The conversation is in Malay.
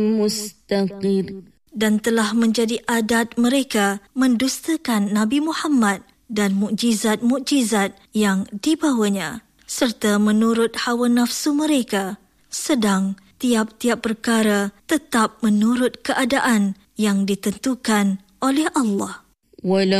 مستقر. Dan telah menjadi adat mereka mendustakan Nabi Muhammad dan mukjizat-mukjizat yang dibawanya, serta menurut hawa nafsu mereka, sedang tiap-tiap perkara tetap menurut keadaan yang ditentukan oleh Allah.